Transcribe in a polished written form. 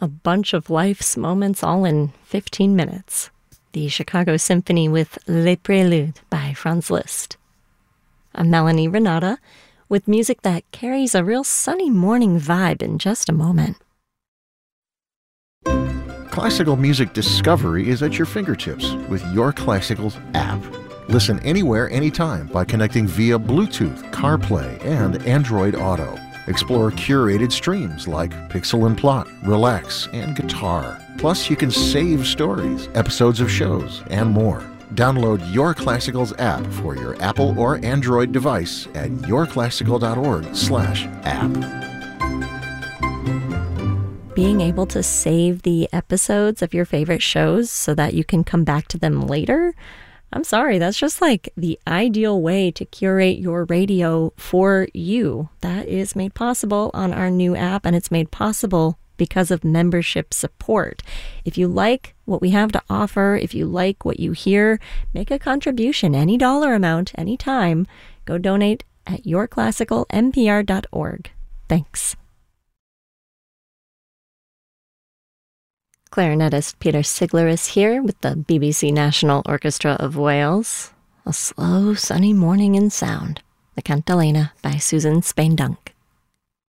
A bunch of life's moments all in 15 minutes. The Chicago Symphony with Les Préludes by Franz Liszt. I'm Melanie Renata with music that carries a real sunny morning vibe in just a moment. Classical music discovery is at your fingertips with Your Classicals app. Listen anywhere, anytime by connecting via Bluetooth, CarPlay, and Android Auto. Explore curated streams like Pixel and Plot, Relax, and Guitar. Plus, you can save stories, episodes of shows, and more. Download Your Classicals app for your Apple or Android device at yourclassical.org/app. Being able to save the episodes of your favorite shows so that you can come back to them later, I'm sorry, that's just like the ideal way to curate your radio for you. That is made possible on our new app, and it's made possible because of membership support. If you like what we have to offer, if you like what you hear, make a contribution, any dollar amount, anytime. Go donate at yourclassicalmpr.org. Thanks. Clarinetist Peter Sigler is here with the BBC National Orchestra of Wales. A slow, sunny morning in sound. The Cantilena by Susan Spain-Dunk.